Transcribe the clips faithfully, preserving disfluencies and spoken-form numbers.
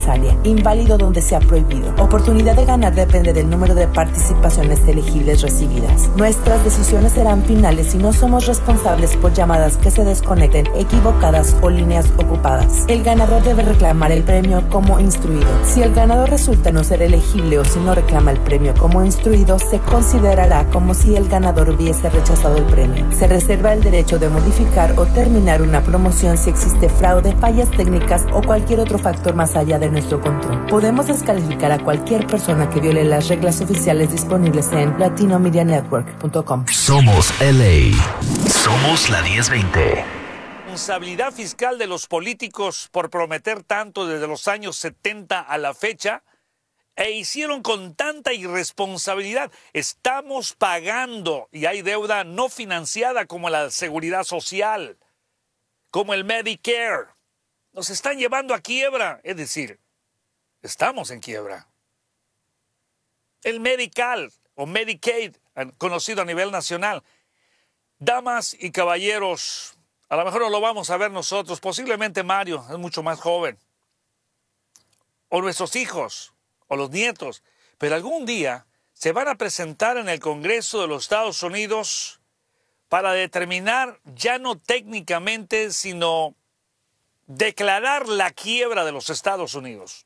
innecesaria. Inválido donde sea prohibido. Oportunidad de ganar depende del número de participaciones elegibles recibidas. Nuestras decisiones serán finales y no somos responsables por llamadas que se desconecten, equivocadas o líneas ocupadas. El ganador debe reclamar el premio como instruido. Si el ganador resulta no ser elegible o si no reclama el premio como instruido, se considerará como si el ganador hubiese rechazado el premio. Se reserva el derecho de modificar o terminar una promoción si existe fraude, fallas técnicas o cualquier otro factor más allá de nuestro control. Podemos descalificar a cualquier persona que viole las reglas oficiales disponibles en latino media network punto com. Somos L A. Somos la diez veinte. Responsabilidad fiscal de los políticos por prometer tanto desde los años setenta a la fecha e hicieron con tanta irresponsabilidad. Estamos pagando y hay deuda no financiada como la seguridad social, como el Medicare. Nos están llevando a quiebra, es decir, estamos en quiebra. El Medical o Medicaid, conocido a nivel nacional. Damas y caballeros, a lo mejor no lo vamos a ver nosotros, posiblemente Mario es mucho más joven, o nuestros hijos, o los nietos, pero algún día se van a presentar en el Congreso de los Estados Unidos para determinar, ya no técnicamente, sino declarar la quiebra de los Estados Unidos.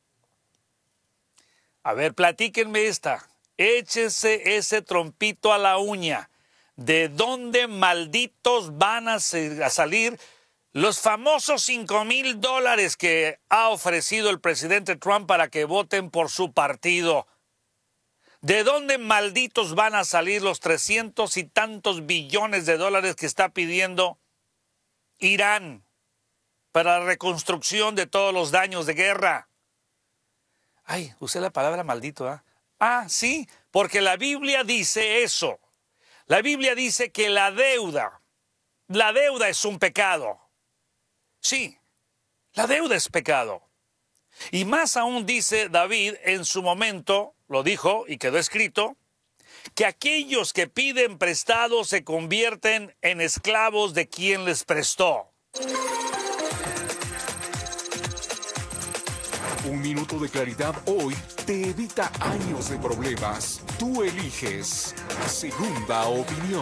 A ver, platíquenme esta, échese ese trompito a la uña. ¿De dónde malditos van a salir los famosos cinco mil dólares que ha ofrecido el presidente Trump para que voten por su partido? ¿De dónde malditos van a salir los trescientos y tantos billones de dólares que está pidiendo Irán para la reconstrucción de todos los daños de guerra? Ay, usé la palabra maldito, ¿eh? Ah, sí, porque la Biblia dice eso. La Biblia dice que la deuda, la deuda es un pecado. Sí, la deuda es pecado. Y más aún dice David en su momento, lo dijo y quedó escrito, que aquellos que piden prestado se convierten en esclavos de quien les prestó. Un minuto de claridad hoy te evita años de problemas. Tú eliges Segunda Opinión.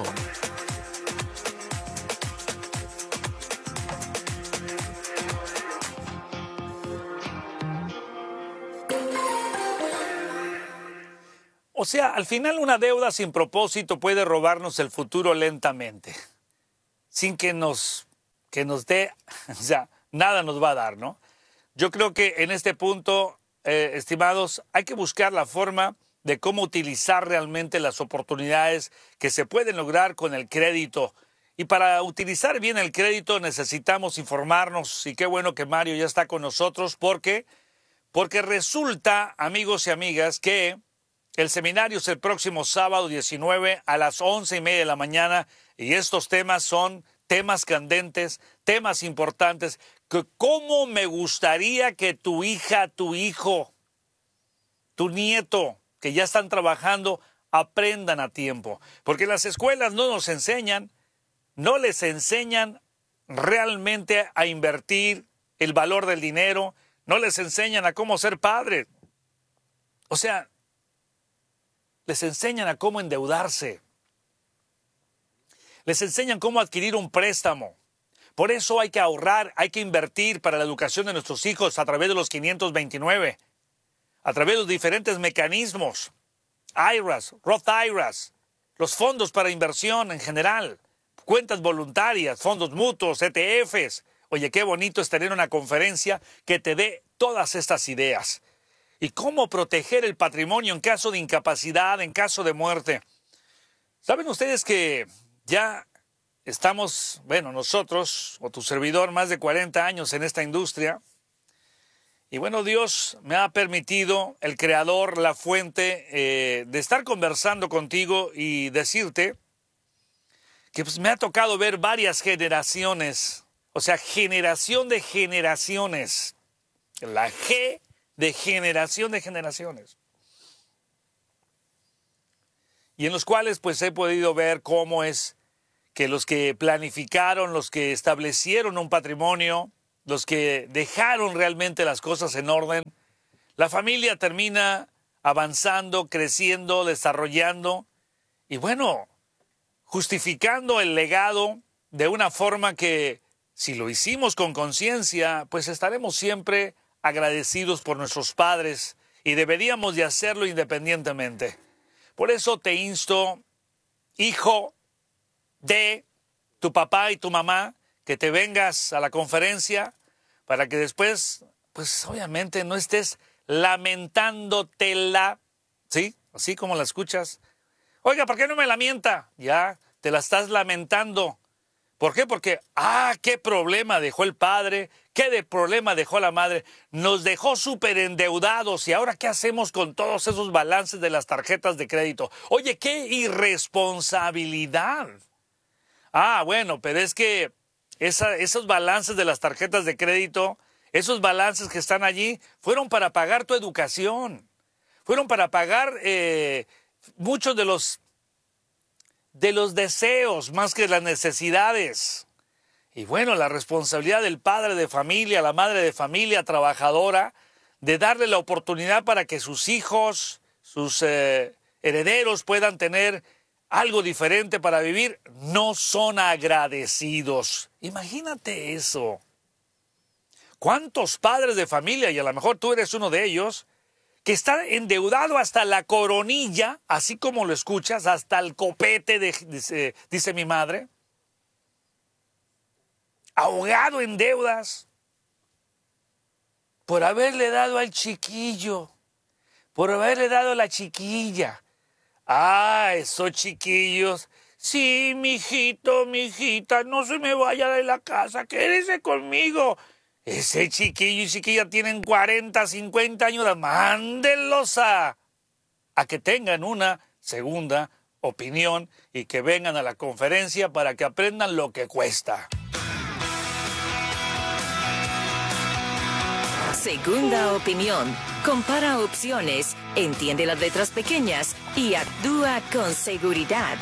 O sea, al final una deuda sin propósito puede robarnos el futuro lentamente, sin que nos, que nos dé, o sea, nada nos va a dar, ¿no? Yo creo que en este punto, eh, estimados, hay que buscar la forma de cómo utilizar realmente las oportunidades que se pueden lograr con el crédito. Y para utilizar bien el crédito necesitamos informarnos, y qué bueno que Mario ya está con nosotros, porque, porque resulta, amigos y amigas, que el seminario es el próximo sábado diecinueve a las once y media de la mañana, y estos temas son temas candentes, temas importantes, que cómo me gustaría que tu hija, tu hijo, tu nieto, que ya están trabajando, aprendan a tiempo. Porque en las escuelas no nos enseñan, no les enseñan realmente a invertir el valor del dinero, no les enseñan a cómo ser padres. O sea, les enseñan a cómo endeudarse. Les enseñan cómo adquirir un préstamo. Por eso hay que ahorrar, hay que invertir para la educación de nuestros hijos a través de los quinientos veintinueve, a través de los diferentes mecanismos, I R A S, Roth I R A S, los fondos para inversión en general, cuentas voluntarias, fondos mutuos, E T Fs. Oye, qué bonito es tener una conferencia que te dé todas estas ideas. Y cómo proteger el patrimonio en caso de incapacidad, en caso de muerte. ¿Saben ustedes que ya estamos, bueno, nosotros, o tu servidor, más de cuarenta años en esta industria? Y bueno, Dios me ha permitido, el Creador, la fuente, eh, de estar conversando contigo y decirte que pues, me ha tocado ver varias generaciones, o sea, generación de generaciones, la G de generación de generaciones, y en los cuales pues he podido ver cómo es que los que planificaron, los que establecieron un patrimonio, los que dejaron realmente las cosas en orden, la familia termina avanzando, creciendo, desarrollando y bueno, justificando el legado de una forma que, si lo hicimos con conciencia, pues estaremos siempre agradecidos por nuestros padres y deberíamos de hacerlo independientemente. Por eso te insto, hijo de tu papá y tu mamá, que te vengas a la conferencia para que después, pues obviamente no estés lamentándotela, ¿sí? Así como la escuchas. Oiga, ¿por qué no me lamenta? Ya, te la estás lamentando. ¿Por qué? Porque, ah, qué problema dejó el padre, qué de problema dejó la madre. Nos dejó súper endeudados y ahora ¿qué hacemos con todos esos balances de las tarjetas de crédito? Oye, qué irresponsabilidad. Ah, bueno, pero es que esa, esos balances de las tarjetas de crédito, esos balances que están allí, fueron para pagar tu educación. Fueron para pagar eh, muchos de los... de los deseos más que las necesidades. Y bueno, la responsabilidad del padre de familia, la madre de familia trabajadora, de darle la oportunidad para que sus hijos, sus eh, herederos puedan tener algo diferente para vivir, no son agradecidos. Imagínate eso. ¿Cuántos padres de familia, y a lo mejor tú eres uno de ellos, que está endeudado hasta la coronilla, así como lo escuchas, hasta el copete, de, dice, dice mi madre, ahogado en deudas, por haberle dado al chiquillo, por haberle dado a la chiquilla. Ah, esos chiquillos, sí, mijito, mijita, no se me vaya de la casa, quédese conmigo. Ese chiquillo y chiquilla tienen cuarenta, cincuenta años, mándenlos a, a que tengan una segunda opinión y que vengan a la conferencia para que aprendan lo que cuesta. Segunda opinión. Compara opciones, entiende las letras pequeñas y actúa con seguridad.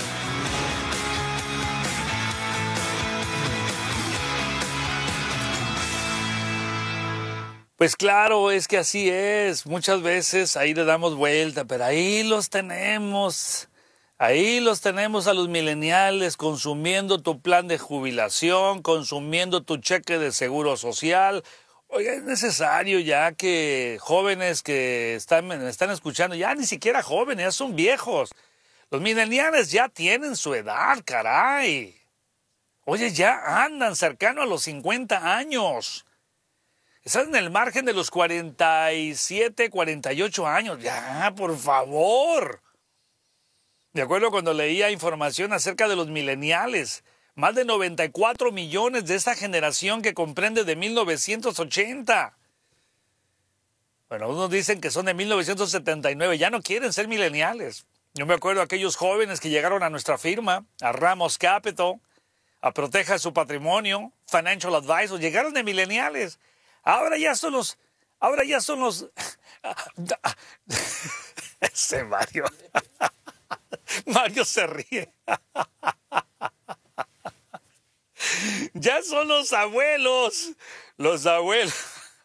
Pues claro, es que así es. Muchas veces ahí le damos vuelta, pero ahí los tenemos. Ahí los tenemos a los millennials consumiendo tu plan de jubilación, consumiendo tu cheque de seguro social. Oiga, es necesario ya que jóvenes que están, me están escuchando, ya ni siquiera jóvenes, ya son viejos. Los millennials ya tienen su edad, caray. Oye, ya andan cercano a los cincuenta años. Están en el margen de los cuarenta y siete, cuarenta y ocho años. Ya, por favor. De acuerdo cuando leía información acerca de los millennials, más de noventa y cuatro millones de esta generación que comprende de mil novecientos ochenta. Bueno, unos dicen que son de mil novecientos setenta y nueve, ya no quieren ser millennials. Yo me acuerdo de aquellos jóvenes que llegaron a nuestra firma, a Ramos Capital, a Proteja su Patrimonio, Financial Advisors, llegaron de millennials. Ahora ya son los, ahora ya son los, ese Mario, Mario se ríe. Ya son los abuelos, los abuelos.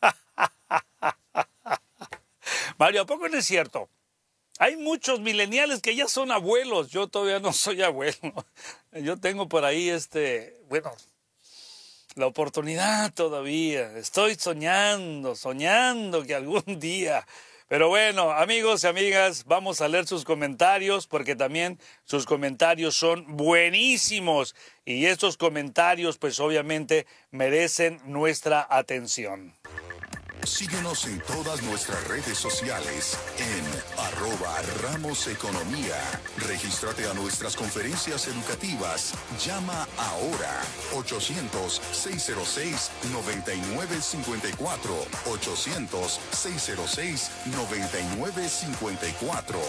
Mario, ¿a poco no es cierto? Hay muchos millennials que ya son abuelos. Yo todavía no soy abuelo. Yo tengo por ahí este, bueno, la oportunidad todavía. Estoy soñando, soñando que algún día. Pero bueno, amigos y amigas, vamos a leer sus comentarios porque también sus comentarios son buenísimos. Y estos comentarios, pues obviamente, merecen nuestra atención. Síguenos en todas nuestras redes sociales en arroba Ramos Economía. Regístrate a nuestras conferencias educativas. Llama ahora ochocientos, seiscientos seis, noventa y nueve cincuenta y cuatro. ochocientos, seiscientos seis, noventa y nueve cincuenta y cuatro.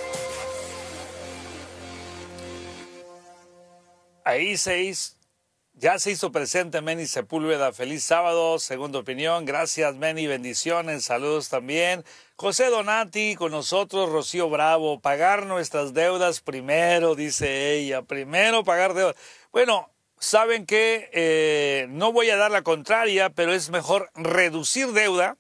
Ahí seis. Ya se hizo presente Meni Sepúlveda. Feliz sábado, segunda opinión. Gracias, Meni. Bendiciones. Saludos también. José Donati con nosotros. Rocío Bravo. Pagar nuestras deudas primero, dice ella. Primero pagar deudas. Bueno, saben que eh, no voy a dar la contraria, pero es mejor reducir deuda.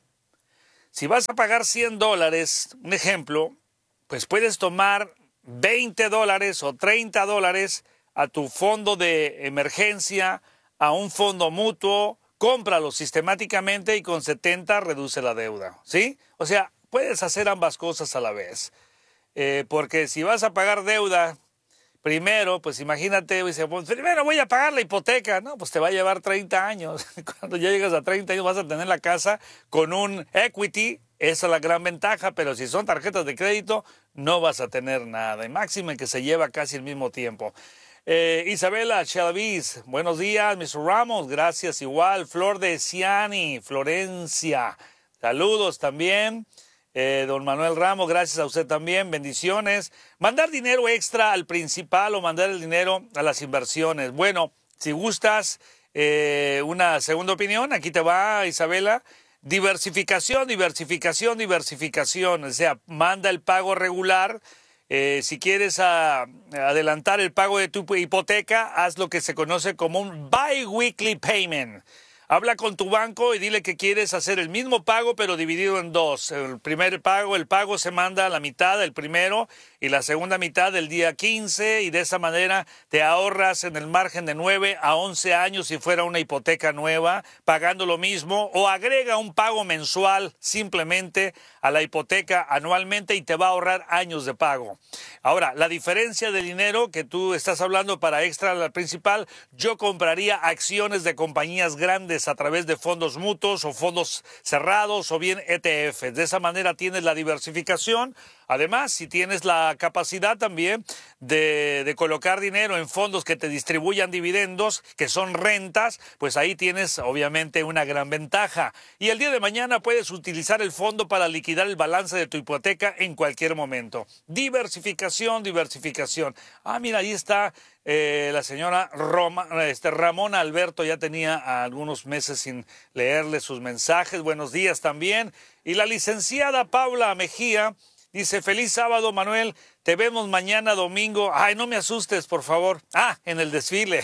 Si vas a pagar cien dólares, un ejemplo, pues puedes tomar veinte dólares o treinta dólares a tu fondo de emergencia, a un fondo mutuo, cómpralo sistemáticamente y con setenta reduce la deuda, ¿sí? O sea, puedes hacer ambas cosas a la vez. Eh, porque si vas a pagar deuda primero, pues imagínate, dice, pues primero voy a pagar la hipoteca, no, pues te va a llevar treinta años. Cuando ya llegas a treinta años vas a tener la casa con un equity, esa es la gran ventaja, pero si son tarjetas de crédito no vas a tener nada, y máximo que se lleva casi el mismo tiempo. Eh, Isabela Chalvis, buenos días, mister Ramos, gracias igual. Flor de Ciani, Florencia, saludos también. Eh, don Manuel Ramos, gracias a usted también, bendiciones. Mandar dinero extra al principal o mandar el dinero a las inversiones. Bueno, si gustas eh, una segunda opinión, aquí te va, Isabela. Diversificación, diversificación, diversificación. O sea, manda el pago regular. Eh, si quieres a, adelantar el pago de tu hipoteca, haz lo que se conoce como un bi-weekly payment. Habla con tu banco y dile que quieres hacer el mismo pago pero dividido en dos. El primer pago, el pago se manda a la mitad, el primero, y la segunda mitad del día quince, y de esa manera te ahorras en el margen de nueve a once años si fuera una hipoteca nueva, pagando lo mismo, o agrega un pago mensual simplemente a la hipoteca anualmente y te va a ahorrar años de pago. Ahora, la diferencia de dinero que tú estás hablando para extra la principal, yo compraría acciones de compañías grandes a través de fondos mutuos o fondos cerrados o bien E T Fs. De esa manera tienes la diversificación. Además, si tienes la capacidad también de, de colocar dinero en fondos que te distribuyan dividendos, que son rentas, pues ahí tienes obviamente una gran ventaja. Y el día de mañana puedes utilizar el fondo para liquidar el balance de tu hipoteca en cualquier momento. Diversificación, diversificación. Ah, mira, ahí está eh, la señora Roma, este, Ramona Alberto, ya tenía algunos meses sin leerle sus mensajes. Buenos días también. Y la licenciada Paula Mejía dice, feliz sábado, Manuel, te vemos mañana domingo. Ay, no me asustes, por favor. Ah, en el desfile.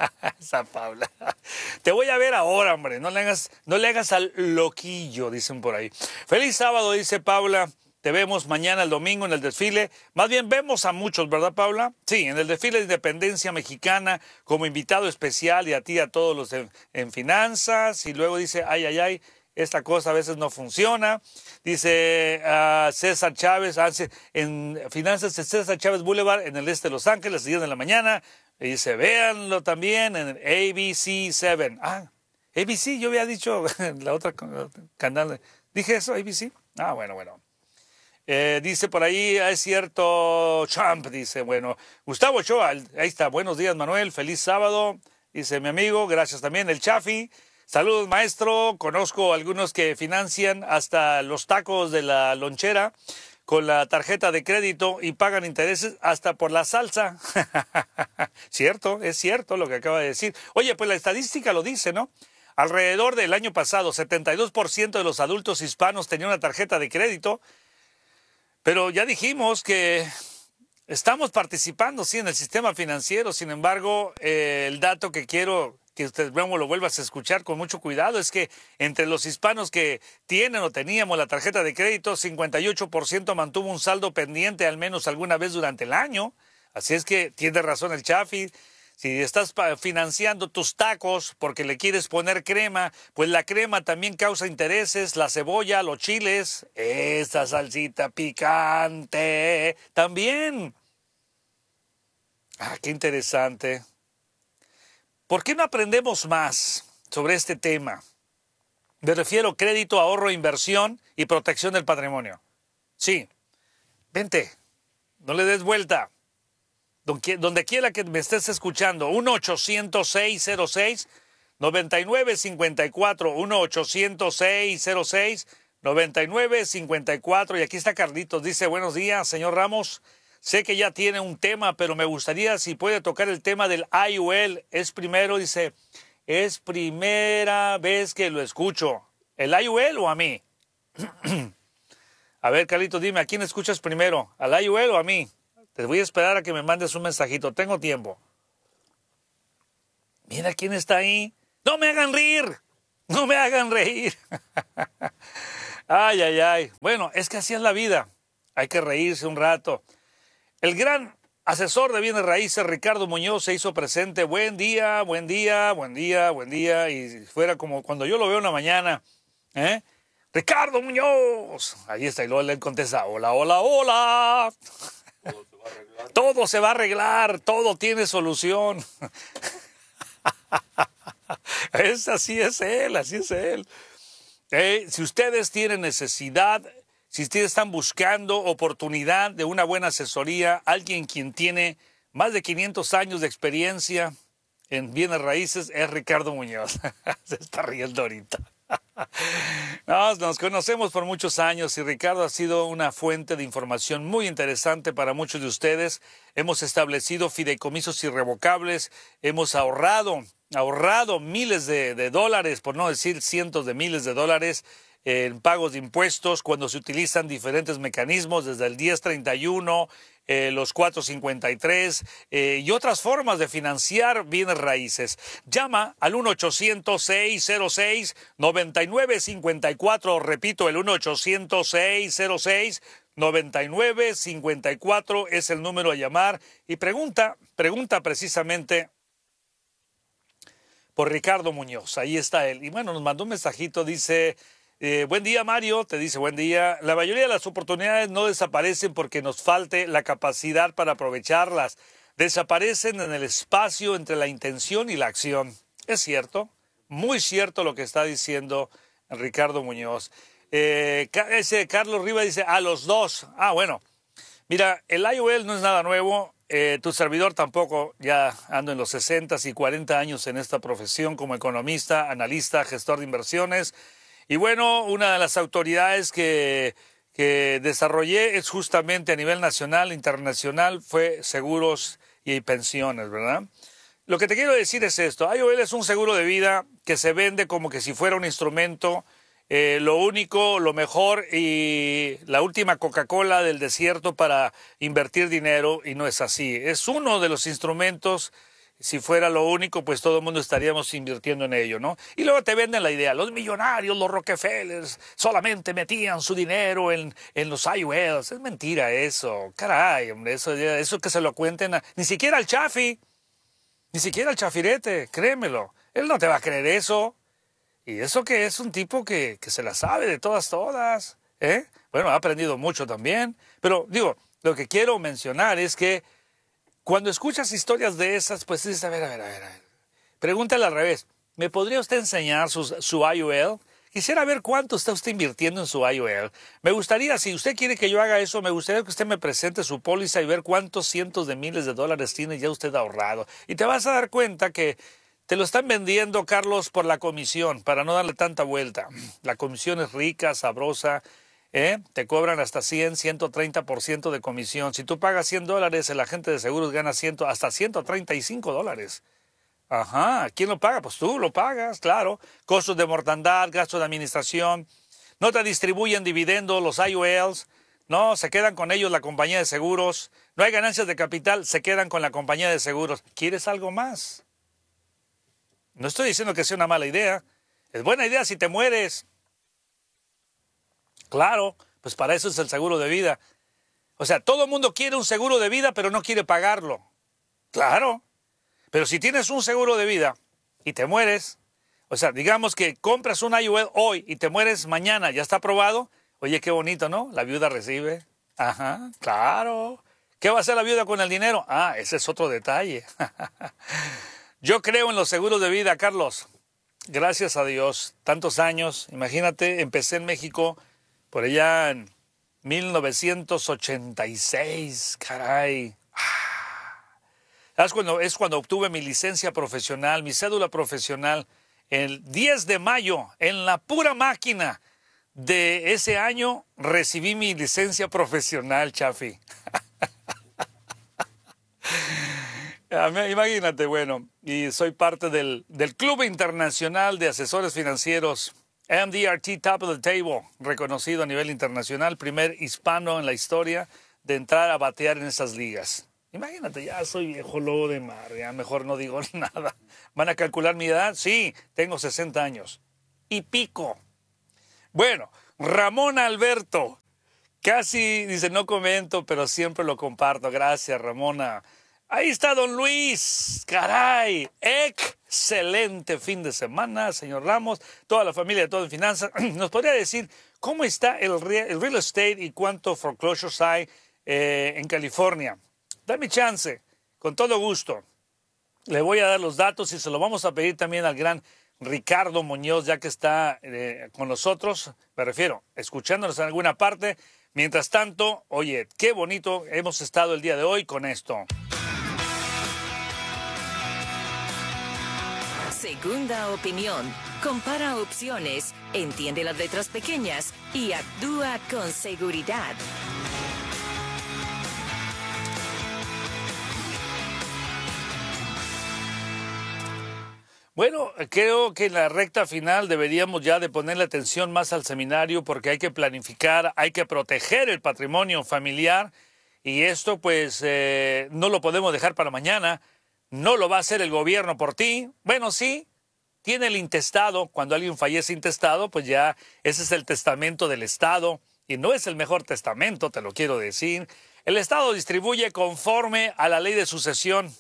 Esa Paula. Te voy a ver ahora, hombre. No le hagas, no le hagas al loquillo, dicen por ahí. Feliz sábado, dice Paula. Te vemos mañana el domingo en el desfile. Más bien vemos a muchos, ¿verdad, Paula? Sí, en el desfile de Independencia Mexicana como invitado especial, y a ti, a todos los en, en finanzas. Y luego dice, ay, ay, ay, esta cosa a veces no funciona. Dice uh, César Chávez, en Finanzas de César Chávez Boulevard, en el este de Los Ángeles, diez de la mañana. Y dice, véanlo también en A B C siete. Ah, A B C, yo había dicho la otra canal. ¿Dije eso, A B C? Ah, bueno, bueno. Eh, dice por ahí, es cierto, Trump, dice, bueno. Gustavo Ochoa, ahí está, buenos días, Manuel, feliz sábado. Dice mi amigo, gracias también, el Chafi. Saludos, maestro. Conozco algunos que financian hasta los tacos de la lonchera con la tarjeta de crédito y pagan intereses hasta por la salsa. Cierto, es cierto lo que acaba de decir. Oye, pues la estadística lo dice, ¿no? Alrededor del año pasado, setenta y dos por ciento de los adultos hispanos tenían una tarjeta de crédito, pero ya dijimos que estamos participando, sí, en el sistema financiero. Sin embargo, eh, el dato que quiero que usted luego lo vuelvas a escuchar con mucho cuidado es que entre los hispanos que tienen o teníamos la tarjeta de crédito, cincuenta y ocho por ciento mantuvo un saldo pendiente al menos alguna vez durante el año. Así es que tiene razón el Chafi. Si estás financiando tus tacos porque le quieres poner crema, pues la crema también causa intereses, la cebolla, los chiles, esa salsita picante también. Ah, qué interesante. ¿Por qué no aprendemos más sobre este tema? Me refiero crédito, ahorro, inversión y protección del patrimonio. Sí, vente, no le des vuelta. Donde quiera que me estés escuchando, uno ochocientos seis cero seis noventa y nueve cincuenta y cuatro, uno ochocientos seis cero seis noventa y nueve cincuenta y cuatro. Y aquí está Carlitos, dice, buenos días, señor Ramos. Sé que ya tiene un tema, pero me gustaría si puede tocar el tema del I U L. Es primero, dice, es primera vez que lo escucho. ¿El I U L o a mí? A ver, Carlitos, dime, ¿a quién escuchas primero? ¿Al I U L o a mí? Te voy a esperar a que me mandes un mensajito. Tengo tiempo. Mira quién está ahí. ¡No me hagan reír! ¡No me hagan reír! Ay, ay, ay. Bueno, es que así es la vida. Hay que reírse un rato. El gran asesor de bienes raíces, Ricardo Muñoz, se hizo presente. Buen día, buen día, buen día, buen día. Y fuera como cuando yo lo veo en la mañana. ¿Eh? ¡Ricardo Muñoz! Ahí está. Y luego le contesta, hola, hola, hola. Todo se va a arreglar. Todo tiene solución. Es, así es él, así es él. Eh, si ustedes tienen necesidad, si ustedes están buscando oportunidad de una buena asesoría, alguien quien tiene más de quinientos años de experiencia en bienes raíces es Ricardo Muñoz. Se está riendo ahorita. Nos, nos conocemos por muchos años y Ricardo ha sido una fuente de información muy interesante para muchos de ustedes. Hemos establecido fideicomisos irrevocables, hemos ahorrado, ahorrado miles de, de dólares, por no decir cientos de miles de dólares en pagos de impuestos cuando se utilizan diferentes mecanismos desde el diez treinta y uno, eh, los cuatro cincuenta y tres eh, y otras formas de financiar bienes raíces. Llama al uno ochocientos, seis cero seis, nueve nueve cinco cuatro, repito, el uno ochocientos, seis cero seis, nueve nueve cinco cuatro es el número a llamar y pregunta, pregunta precisamente por Ricardo Muñoz. Ahí está él. Y bueno, nos mandó un mensajito, dice... Eh, buen día, Mario, te dice buen día. La mayoría de las oportunidades no desaparecen porque nos falte la capacidad para aprovecharlas. Desaparecen en el espacio entre la intención y la acción. Es cierto, muy cierto lo que está diciendo Ricardo Muñoz. Eh, ese Carlos Riva dice a los dos. Ah, bueno, mira, el I O L no es nada nuevo. Eh, tu servidor tampoco, ya ando en los sesenta y cuarenta años en esta profesión como economista, analista, gestor de inversiones. Y bueno, una de las autoridades que, que desarrollé es justamente a nivel nacional, internacional, fue seguros y pensiones, ¿verdad? Lo que te quiero decir es esto, I O L es un seguro de vida que se vende como que si fuera un instrumento, eh, lo único, lo mejor y la última Coca-Cola del desierto para invertir dinero, y no es así. Es uno de los instrumentos. Si fuera lo único, pues todo el mundo estaríamos invirtiendo en ello, ¿no? Y luego te venden la idea, los millonarios, los Rockefellers, solamente metían su dinero en, en los I O Ls. Es mentira eso, caray, hombre, eso, eso que se lo cuenten, a, ni siquiera al Chafi, ni siquiera al Chafirete, créemelo. Él no te va a creer eso. Y eso que es un tipo que, que se la sabe de todas, todas, ¿eh? Bueno, ha aprendido mucho también. Pero, digo, lo que quiero mencionar es que cuando escuchas historias de esas, pues dices, a ver, a ver, a ver, a ver. Pregúntale al revés. ¿Me podría usted enseñar su, su I O L? Quisiera ver cuánto está usted invirtiendo en su I O L. Me gustaría, si usted quiere que yo haga eso, me gustaría que usted me presente su póliza y ver cuántos cientos de miles de dólares tiene ya usted ahorrado. Y te vas a dar cuenta que te lo están vendiendo, Carlos, por la comisión, para no darle tanta vuelta. La comisión es rica, sabrosa. ¿Eh? Te cobran hasta cien, ciento treinta por ciento de comisión. Si tú pagas cien dólares, el agente de seguros gana cien, hasta ciento treinta y cinco dólares. Ajá, ¿quién lo paga? Pues tú lo pagas, claro. Costos de mortandad, gastos de administración. No te distribuyen dividendos los I O Ls. No, se quedan con ellos la compañía de seguros. No hay ganancias de capital, se quedan con la compañía de seguros. ¿Quieres algo más? No estoy diciendo que sea una mala idea. Es buena idea si te mueres. Claro, pues para eso es el seguro de vida. O sea, todo el mundo quiere un seguro de vida, pero no quiere pagarlo. Claro, pero si tienes un seguro de vida y te mueres, o sea, digamos que compras un I O L hoy y te mueres mañana, ¿ya está aprobado? Oye, qué bonito, ¿no? La viuda recibe. Ajá, claro. ¿Qué va a hacer la viuda con el dinero? Ah, ese es otro detalle. Yo creo en los seguros de vida, Carlos. Gracias a Dios, tantos años. Imagínate, empecé en México por allá en mil novecientos ochenta y seis, caray. Es cuando, es cuando obtuve mi licencia profesional, mi cédula profesional, el diez de mayo, en la pura máquina de ese año, recibí mi licencia profesional, Chafi. Imagínate, bueno, y soy parte del, del Club Internacional de Asesores Financieros, M D R T Top of the Table, reconocido a nivel internacional, primer hispano en la historia de entrar a batear en esas ligas. Imagínate, ya soy viejo lobo de mar, ya mejor no digo nada. ¿Van a calcular mi edad? Sí, tengo sesenta años. Y pico. Bueno, Ramón Alberto. Casi, dice, no comento, pero siempre lo comparto. Gracias, Ramona. Ahí está don Luis. Caray, excelente fin de semana, señor Ramos. Toda la familia de Todo en Finanzas. ¿Nos podría decir cómo está el real, el real estate y cuántos foreclosures hay eh, en California? Dame chance, con todo gusto. Le voy a dar los datos y se lo vamos a pedir también al gran Ricardo Muñoz, ya que está eh, con nosotros. Me refiero, escuchándonos en alguna parte. Mientras tanto, oye, qué bonito hemos estado el día de hoy con esto. Segunda opinión. Compara opciones, entiende las letras pequeñas y actúa con seguridad. Bueno, creo que en la recta final deberíamos ya de ponerle atención más al seminario porque hay que planificar, hay que proteger el patrimonio familiar y esto pues eh, no lo podemos dejar para mañana, no lo va a hacer el gobierno por ti. Bueno, sí, tiene el intestado, cuando alguien fallece intestado, pues ya ese es el testamento del Estado y no es el mejor testamento, te lo quiero decir. El Estado distribuye conforme a la ley de sucesión.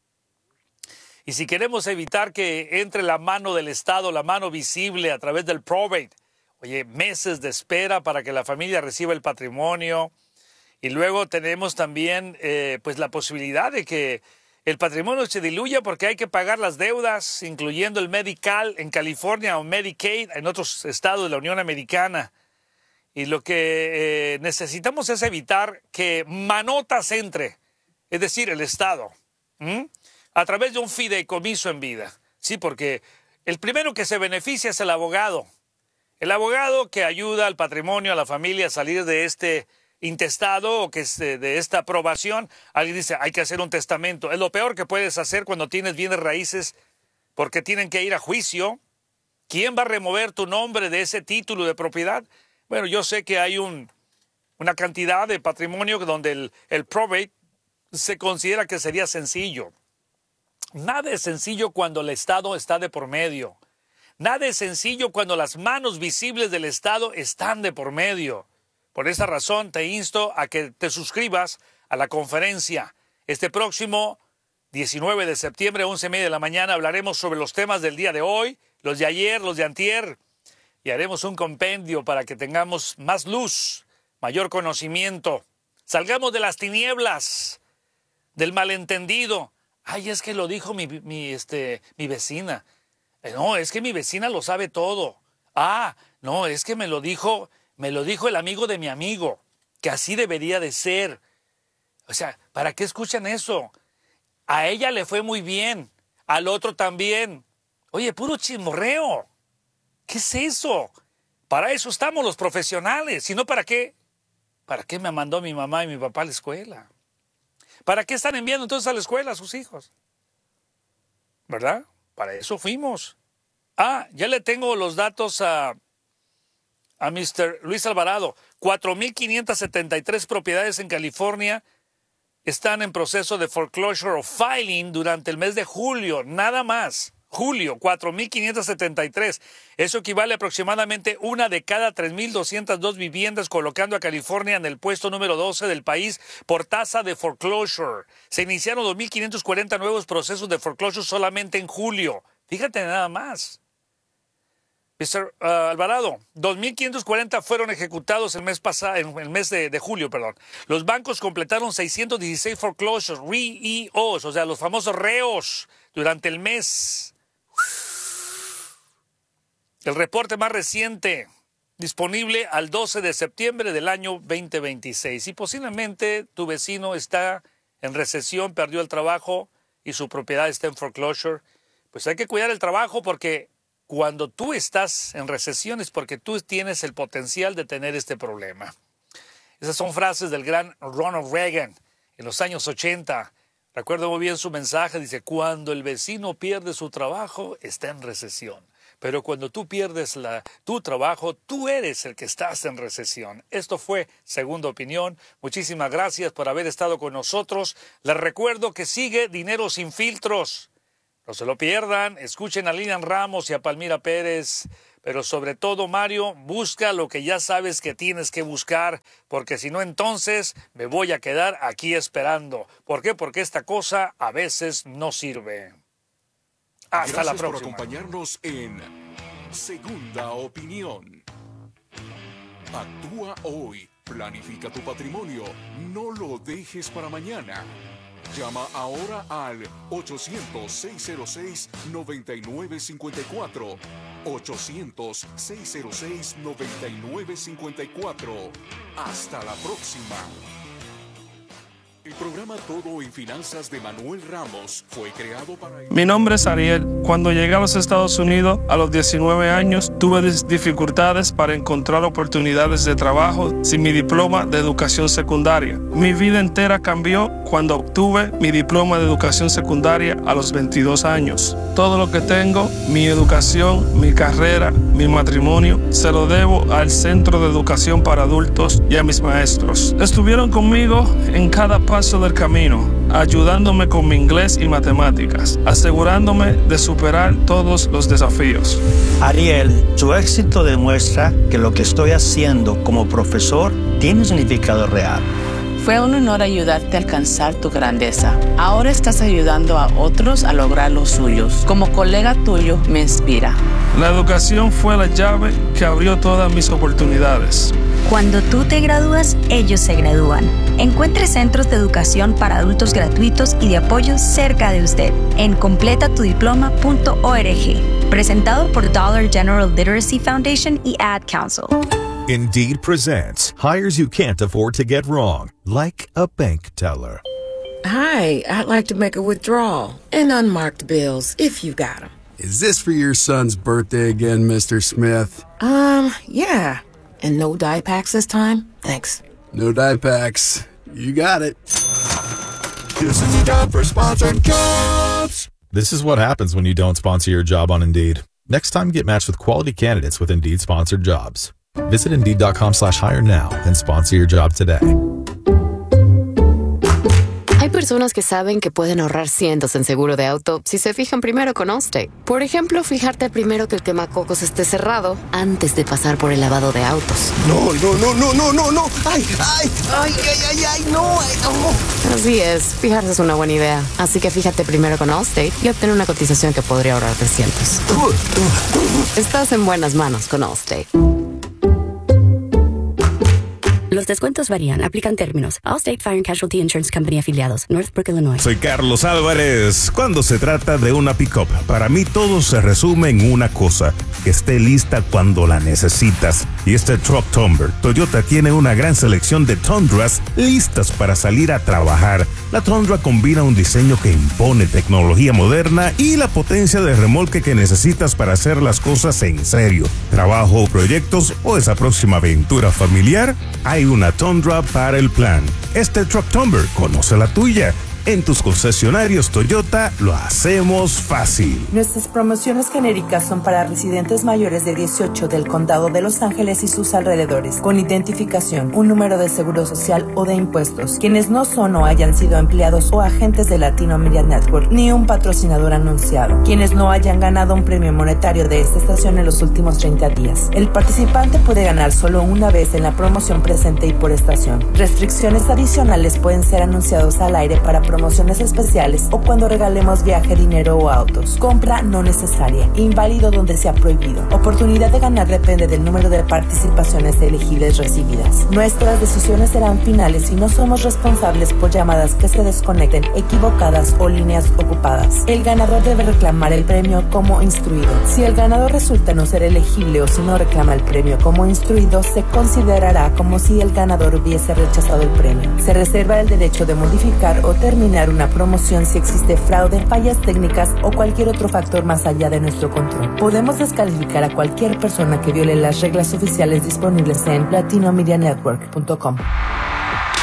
Y si queremos evitar que entre la mano del Estado, la mano visible a través del probate, oye, meses de espera para que la familia reciba el patrimonio. Y luego tenemos también eh, pues la posibilidad de que el patrimonio se diluya porque hay que pagar las deudas, incluyendo el Medi-Cal en California o Medicaid en otros estados de la Unión Americana. Y lo que eh, necesitamos es evitar que manotas entre, es decir, el Estado, ¿m? a través de un fideicomiso en vida. Sí, porque el primero que se beneficia es el abogado. El abogado que ayuda al patrimonio, a la familia a salir de este intestado o que es de, de esta aprobación. Alguien dice, hay que hacer un testamento. Es lo peor que puedes hacer cuando tienes bienes raíces porque tienen que ir a juicio. ¿Quién va a remover tu nombre de ese título de propiedad? Bueno, yo sé que hay un, una cantidad de patrimonio donde el, el probate se considera que sería sencillo. Nada es sencillo cuando el Estado está de por medio. Nada es sencillo cuando las manos visibles del Estado están de por medio. Por esa razón te insto a que te suscribas a la conferencia. Este próximo diecinueve de septiembre, once y media de la mañana, hablaremos sobre los temas del día de hoy, los de ayer, los de antier, y haremos un compendio para que tengamos más luz, mayor conocimiento. Salgamos de las tinieblas, del malentendido. Ay, es que lo dijo mi, mi, este, mi vecina. No, es que mi vecina lo sabe todo. Ah, no, es que me lo dijo, me lo dijo el amigo de mi amigo, que así debería de ser. O sea, ¿para qué escuchan eso? A ella le fue muy bien, al otro también. Oye, puro chismorreo. ¿Qué es eso? Para eso estamos los profesionales. Si no, ¿para qué? ¿Para qué me mandó mi mamá y mi papá a la escuela? ¿Para qué están enviando entonces a la escuela a sus hijos? ¿Verdad? Para eso fuimos. Ah, ya le tengo los datos a, a mister Luis Alvarado. cuatro mil quinientas setenta y tres propiedades en California están en proceso de foreclosure o filing durante el mes de julio, nada más. Julio, cuatro mil quinientas setenta y tres. Eso equivale a aproximadamente una de cada tres mil doscientas dos viviendas, colocando a California en el puesto número doce del país por tasa de foreclosure. Se iniciaron dos mil quinientos cuarenta nuevos procesos de foreclosure solamente en julio. Fíjate nada más. mister Uh, Alvarado, dos mil quinientos cuarenta fueron ejecutados el mes pasado, en el mes de, de julio, perdón. Los bancos completaron seiscientos dieciséis foreclosures, R E Os, o sea, los famosos reos, durante el mes. El reporte más reciente, disponible al doce de septiembre del año veinte veintiséis. Y posiblemente tu vecino está en recesión, perdió el trabajo y su propiedad está en foreclosure. Pues hay que cuidar el trabajo porque cuando tú estás en recesión es porque tú tienes el potencial de tener este problema. Esas son frases del gran Ronald Reagan en los años ochenta. Recuerdo muy bien su mensaje, dice, cuando el vecino pierde su trabajo, está en recesión. pero cuando tú pierdes la, tu trabajo, tú eres el que estás en recesión. Esto fue Segunda Opinión. Muchísimas gracias por haber estado con nosotros. Les recuerdo que sigue Dinero Sin Filtros. No se lo pierdan. Escuchen a Lilian Ramos y a Palmira Pérez. Pero sobre todo, Mario, busca lo que ya sabes que tienes que buscar, porque si no, entonces me voy a quedar aquí esperando. ¿Por qué? Porque esta cosa a veces no sirve. Hasta Gracias la próxima. por acompañarnos en Segunda Opinión. Actúa hoy. Planifica tu patrimonio. No lo dejes para mañana. Llama ahora al ochocientos, seiscientos seis, noventa y nueve cincuenta y cuatro. ochocientos, seiscientos seis, noventa y nueve cincuenta y cuatro. Hasta la próxima. El programa Todo en Finanzas de Manuel Ramos fue creado para... Mi nombre es Ariel. Cuando llegué a los Estados Unidos a los diecinueve años, tuve dificultades para encontrar oportunidades de trabajo sin mi diploma de educación secundaria. Mi vida entera cambió cuando obtuve mi diploma de educación secundaria a los veintidós años. Todo lo que tengo, mi educación, mi carrera, mi matrimonio, se lo debo al Centro de Educación para Adultos y a mis maestros. Estuvieron conmigo en cada paso del camino, ayudándome con mi inglés y matemáticas, asegurándome de superar todos los desafíos. Ariel, tu éxito demuestra que lo que estoy haciendo como profesor tiene un significado real. Fue un honor ayudarte a alcanzar tu grandeza. Ahora estás ayudando a otros a lograr los suyos. Como colega tuyo, me inspira. La educación fue la llave que abrió todas mis oportunidades. Cuando tú te gradúas, ellos se gradúan. Encuentre centros de educación para adultos gratuitos y de apoyo cerca de usted en completa tu diploma punto org. Presentado por Dollar General Literacy Foundation y Ad Council. Indeed presents hires you can't afford to get wrong, like a bank teller. Hi, I'd like to make a withdrawal and unmarked bills, if you got them. Is this for your son's birthday again, Mister Smith? Um, yeah. And no dye packs this time? Thanks. No dye packs. You got it. This is a job for sponsored jobs. This is what happens when you don't sponsor your job on Indeed. Next time, get matched with quality candidates with Indeed sponsored jobs. Visit Indeed.com slash hire now and sponsor your job today. Hay personas que saben que pueden ahorrar cientos en seguro de auto si se fijan primero con Allstate. Por ejemplo, fijarte primero que el quemacocos esté cerrado antes de pasar por el lavado de autos. No, no, no, no, no, no, no. Ay, ay, ay, ay, ay, ay, no, ay, no. Así es, fijarse es una buena idea. Así que fíjate primero con Allstate y obtén una cotización que podría ahorrarte cientos. Estás en buenas manos con Allstate. Los descuentos varían. Aplican términos. Allstate Fire and Casualty Insurance Company afiliados. Northbrook, Illinois. Soy Carlos Álvarez. Cuando se trata de una pick-up, para mí todo se resume en una cosa: que esté lista cuando la necesitas. Y este Truck Tumber, Toyota tiene una gran selección de Tundras listas para salir a trabajar. La Tundra combina un diseño que impone tecnología moderna y la potencia de remolque que necesitas para hacer las cosas en serio. Trabajo, proyectos o esa próxima aventura familiar, hay una Tundra para el plan. Este Truck Tumber, conoce la tuya. En tus concesionarios Toyota lo hacemos fácil. Nuestras promociones genéricas son para residentes mayores de dieciocho del condado de Los Ángeles y sus alrededores, con identificación, un número de seguro social o de impuestos, quienes no son o hayan sido empleados o agentes de Latino Media Network, ni un patrocinador anunciado, quienes no hayan ganado un premio monetario de esta estación en los últimos treinta días. El participante puede ganar solo una vez en la promoción presente y por estación. Restricciones adicionales pueden ser anunciados al aire para promociones especiales o cuando regalemos viaje, dinero o autos. Compra no necesaria. Inválido donde sea prohibido. Oportunidad de ganar depende del número de participaciones elegibles recibidas. Nuestras decisiones serán finales y no somos responsables por llamadas que se desconecten, equivocadas o líneas ocupadas. El ganador debe reclamar el premio como instruido. Si el ganador resulta no ser elegible o si no reclama el premio como instruido, se considerará como si el ganador hubiese rechazado el premio. Se reserva el derecho de modificar o terminar una promoción si existe fraude, fallas técnicas o cualquier otro factor más allá de nuestro control. Podemos descalificar a cualquier persona que viole las reglas oficiales disponibles en latino media network punto com.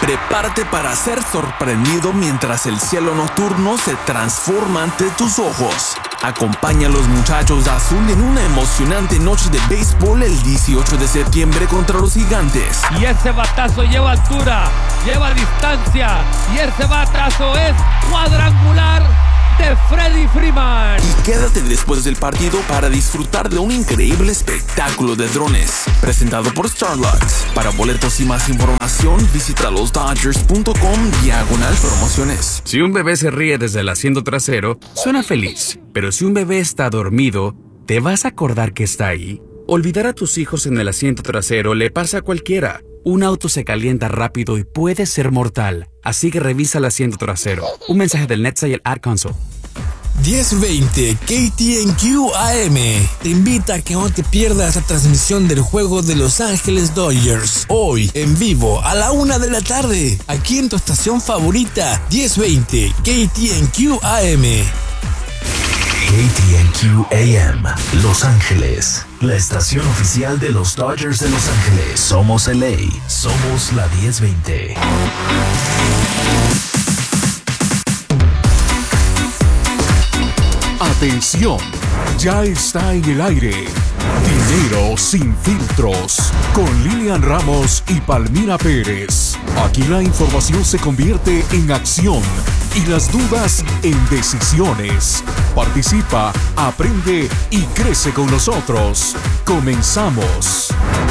Prepárate para ser sorprendido mientras el cielo nocturno se transforma ante tus ojos. Acompaña a los muchachos de azul en una emocionante noche de béisbol el dieciocho de septiembre contra los Gigantes. Y ese batazo lleva altura, lleva distancia, y ese batazo es cuadrangular de Freddie Freeman. Y quédate después del partido para disfrutar de un increíble espectáculo de drones presentado por Starlux. Para boletos y más información, visita los dodgers punto com diagonal promociones. Si un bebé se ríe desde el asiento trasero, suena feliz. Pero si un bebé está dormido, ¿te vas a acordar que está ahí? Olvidar a tus hijos en el asiento trasero le pasa a cualquiera. Un auto se calienta rápido y puede ser mortal, así que revisa el asiento trasero. Un mensaje del N H T S A y el Ad Console. diez veinte K T N Q A M te invita a que no te pierdas la transmisión del juego de Los Ángeles Dodgers. Hoy, en vivo, a la una de la tarde, aquí en tu estación favorita, diez veinte K T N Q A M. K T N Q A M, Los Ángeles, la estación oficial de los Dodgers de Los Ángeles. Somos L A, somos la diez veinte. Atención, ya está en el aire. Dinero sin filtros, con Lilian Ramos y Palmira Pérez. Aquí la información se convierte en acción y las dudas en decisiones. Participa, aprende y crece con nosotros. Comenzamos.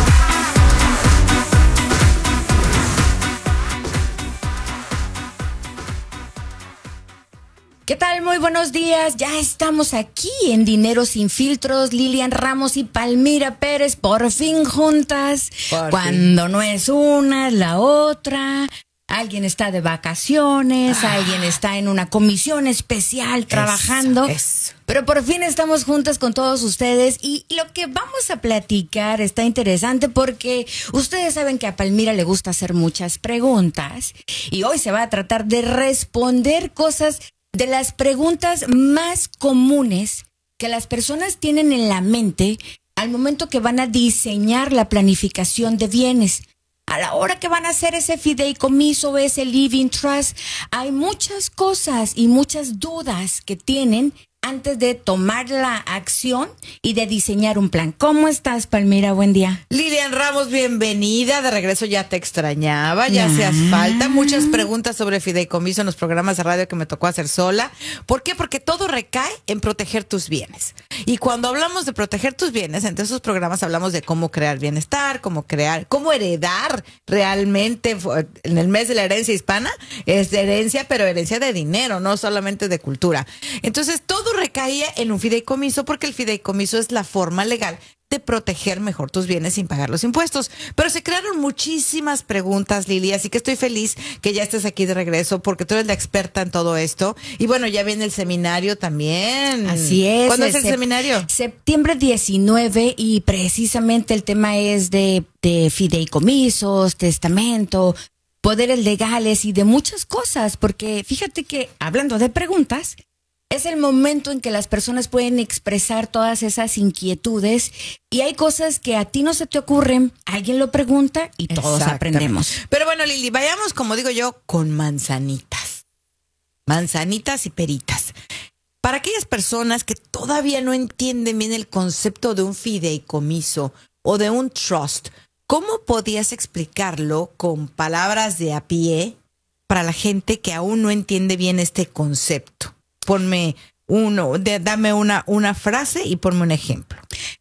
¿Qué tal? Muy buenos días. Ya estamos aquí en Dinero Sin Filtros. Lilian Ramos y Palmira Pérez, por fin juntas. Por Cuando fin. No es una, es la otra. Alguien está de vacaciones, ah. alguien está en una comisión especial trabajando. Eso, eso. Pero por fin estamos juntas con todos ustedes y lo que vamos a platicar está interesante porque ustedes saben que a Palmira le gusta hacer muchas preguntas y hoy se va a tratar de responder cosas de las preguntas más comunes que las personas tienen en la mente al momento que van a diseñar la planificación de bienes. A la hora que van a hacer ese fideicomiso, ese living trust, hay muchas cosas y muchas dudas que tienen antes de tomar la acción y de diseñar un plan. ¿Cómo estás, Palmira? Buen día. Lilian Ramos, bienvenida. De regreso, ya te extrañaba, ya ah. hacías falta. Muchas preguntas sobre fideicomiso en los programas de radio que me tocó hacer sola. ¿Por qué? Porque todo recae en proteger tus bienes. Y cuando hablamos de proteger tus bienes, entre esos programas hablamos de cómo crear bienestar, cómo crear, cómo heredar realmente. En el mes de la herencia hispana es de herencia, pero herencia de dinero, no solamente de cultura. Entonces, todo recaía en un fideicomiso porque el fideicomiso es la forma legal de proteger mejor tus bienes sin pagar los impuestos. Pero se crearon muchísimas preguntas, Lili, así que estoy feliz que ya estés aquí de regreso porque tú eres la experta en todo esto. Y bueno, ya viene el seminario también. Así es. ¿Cuándo es el sep- seminario? Septiembre diecinueve y precisamente el tema es de, de fideicomisos, testamento, poderes legales y de muchas cosas, porque fíjate que hablando de preguntas, es el momento en que las personas pueden expresar todas esas inquietudes y hay cosas que a ti no se te ocurren, alguien lo pregunta y todos aprendemos. Pero bueno, Lili, vayamos, como digo yo, con manzanitas. Manzanitas y peritas. Para aquellas personas que todavía no entienden bien el concepto de un fideicomiso o de un trust, ¿cómo podías explicarlo con palabras de a pie para la gente que aún no entiende bien este concepto? Ponme uno, de, dame una, una frase y ponme un ejemplo.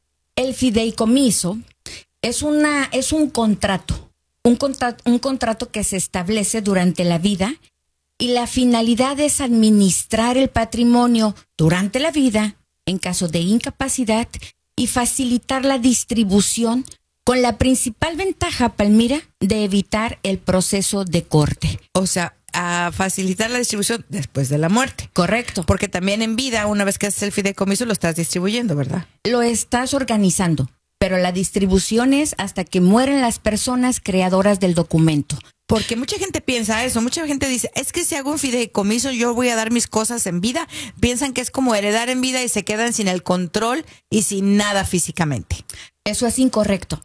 El fideicomiso es una, es un contrato, un contrato, un contrato que se establece durante la vida y la finalidad es administrar el patrimonio durante la vida en caso de incapacidad y facilitar la distribución con la principal ventaja, Palmira, de evitar el proceso de corte. O sea, a facilitar la distribución después de la muerte. Correcto. Porque también en vida, una vez que haces el fideicomiso, lo estás distribuyendo, ¿verdad? Lo estás organizando, pero la distribución es hasta que mueren las personas creadoras del documento. Porque mucha gente piensa eso, mucha gente dice, es que si hago un fideicomiso yo voy a dar mis cosas en vida. Piensan que es como heredar en vida y se quedan sin el control y sin nada físicamente. Eso es incorrecto.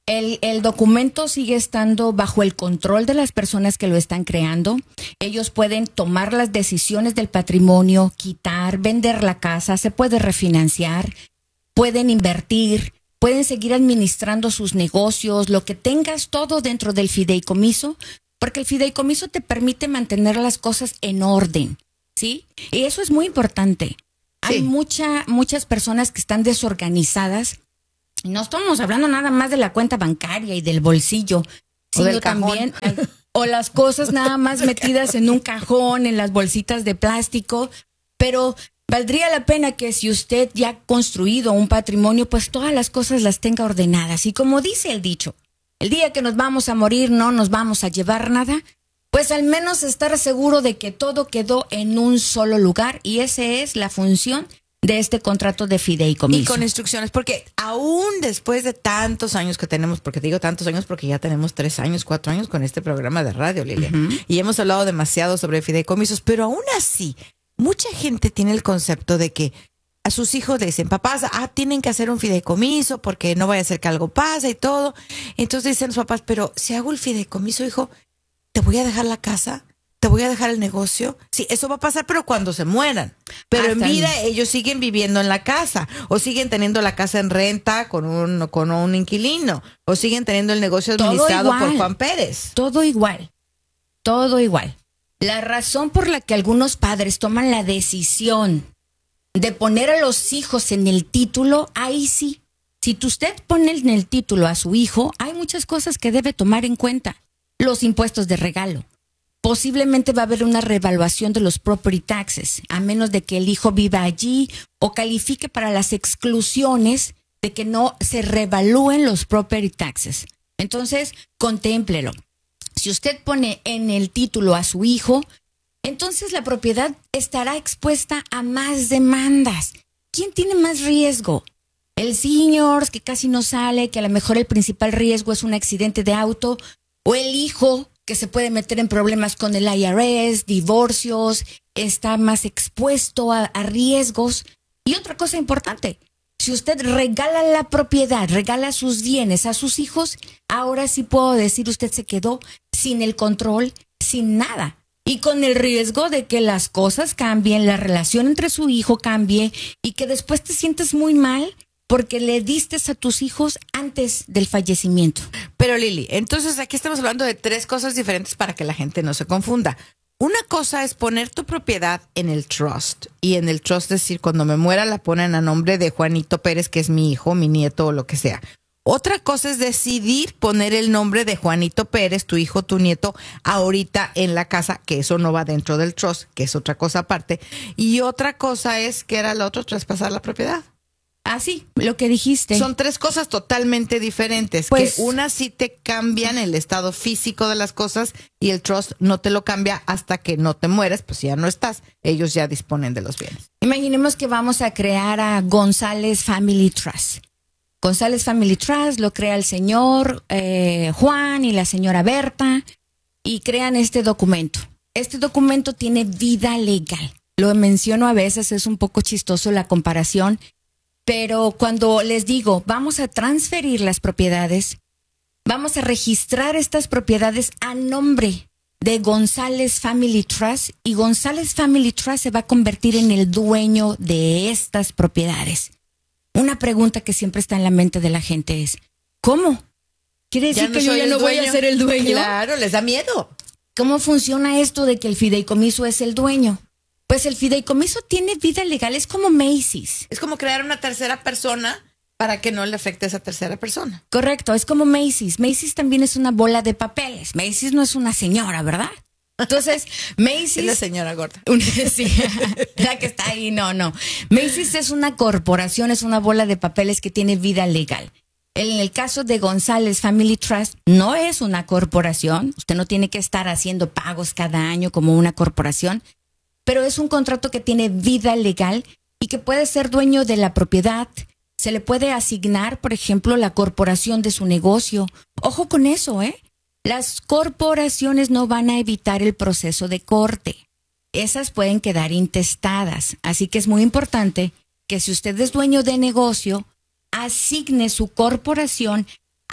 El, el documento sigue estando bajo el control de las personas que lo están creando. Ellos pueden tomar las decisiones del patrimonio, quitar, vender la casa, se puede refinanciar, pueden invertir, pueden seguir administrando sus negocios, lo que tengas todo dentro del fideicomiso, porque el fideicomiso te permite mantener las cosas en orden, ¿sí? Y eso es muy importante. Sí. Hay mucha, muchas personas que están desorganizadas. Y no estamos hablando nada más de la cuenta bancaria y del bolsillo, sino del también, o las cosas nada más metidas en un cajón, en las bolsitas de plástico, pero valdría la pena que si usted ya ha construido un patrimonio, pues todas las cosas las tenga ordenadas. Y como dice el dicho, el día que nos vamos a morir no nos vamos a llevar nada, pues al menos estar seguro de que todo quedó en un solo lugar, y esa es la función de este contrato de fideicomiso. Y con instrucciones, porque aún después de tantos años que tenemos, porque te digo tantos años porque ya tenemos tres años, cuatro años con este programa de radio, Lilia, uh-huh. y hemos hablado demasiado sobre fideicomisos, pero aún así, mucha gente tiene el concepto de que a sus hijos le dicen, papás, ah, tienen que hacer un fideicomiso porque no vaya a ser que algo pase y todo. Entonces dicen los papás, pero si hago el fideicomiso, hijo, ¿te voy a dejar la casa? ¿Te voy a dejar el negocio? Sí, eso va a pasar, pero cuando se mueran. Pero Hasta en vida el... ellos siguen viviendo en la casa, o siguen teniendo la casa en renta con un, con un inquilino, o siguen teniendo el negocio administrado por Juan Pérez. Todo igual, todo igual. La razón por la que algunos padres toman la decisión de poner a los hijos en el título, ahí sí. Si usted pone en el título a su hijo, hay muchas cosas que debe tomar en cuenta. Los impuestos de regalo. Posiblemente va a haber una reevaluación de los property taxes, a menos de que el hijo viva allí o califique para las exclusiones de que no se reevalúen los property taxes. Entonces, contémplelo. Si usted pone en el título a su hijo, entonces la propiedad estará expuesta a más demandas. ¿Quién tiene más riesgo? El señor que casi no sale, que a lo mejor el principal riesgo es un accidente de auto, o el hijo que se puede meter en problemas con el I R S, divorcios, está más expuesto a, a riesgos. Y otra cosa importante, si usted regala la propiedad, regala sus bienes a sus hijos, ahora sí puedo decir, usted se quedó sin el control, sin nada. Y con el riesgo de que las cosas cambien, la relación entre su hijo cambie y que después te sientes muy mal porque le diste a tus hijos antes del fallecimiento. Pero Lili, entonces aquí estamos hablando de tres cosas diferentes para que la gente no se confunda. Una cosa es poner tu propiedad en el trust, y en el trust decir, cuando me muera la ponen a nombre de Juanito Pérez, que es mi hijo, mi nieto o lo que sea. Otra cosa es decidir poner el nombre de Juanito Pérez, tu hijo, tu nieto, ahorita en la casa, que eso no va dentro del trust, que es otra cosa aparte. Y otra cosa es, que era lo otro, traspasar la propiedad. Ah, sí, lo que dijiste. Son tres cosas totalmente diferentes. Pues, que una sí te cambian el estado físico de las cosas y el trust no te lo cambia hasta que no te mueres, pues ya no estás. Ellos ya disponen de los bienes. Imaginemos que vamos a crear a González Family Trust. González Family Trust lo crea el señor eh, Juan y la señora Berta y crean este documento. Este documento tiene vida legal. Lo menciono a veces, es un poco chistoso la comparación. Pero cuando les digo, vamos a transferir las propiedades, vamos a registrar estas propiedades a nombre de González Family Trust, y González Family Trust se va a convertir en el dueño de estas propiedades. Una pregunta que siempre está en la mente de la gente es, ¿cómo? ¿Quiere decir que yo ya no voy a ser el dueño? Claro, les da miedo. ¿Cómo funciona esto de que el fideicomiso es el dueño? Pues el fideicomiso tiene vida legal, es como Macy's. Es como crear una tercera persona para que no le afecte a esa tercera persona. Correcto, es como Macy's. Macy's también es una bola de papeles. Macy's no es una señora, ¿verdad? Entonces, Macy's... Es la señora gorda. Una, sí, la que está ahí, no, no. Macy's es una corporación, es una bola de papeles que tiene vida legal. En el caso de González Family Trust, no es una corporación. Usted no tiene que estar haciendo pagos cada año como una corporación. Pero es un contrato que tiene vida legal y que puede ser dueño de la propiedad. Se le puede asignar, por ejemplo, la corporación de su negocio. Ojo con eso, ¿eh? Las corporaciones no van a evitar el proceso de corte. Esas pueden quedar intestadas. Así que es muy importante que si usted es dueño de negocio, asigne su corporación